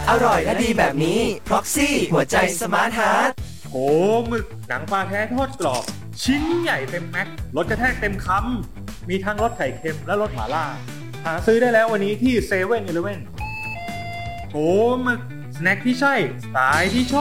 อร่อยและดีแบบนี้ Proxy หัวใจสมาร์ทฮาร์ทโหหมึกหนังปลาแท้ทอดกรอบชิ้นใหญ่เต็มแม็กรสกระแทกเต็มคำมีทั้งรสไข่เค็มและรสหม่าล่าหาซื้อได้แล้ววันนี้ที่เซเว่นอีเลฟเว่นโหหมึกสแน็คที่ใช่สไตล์ที่ชอบ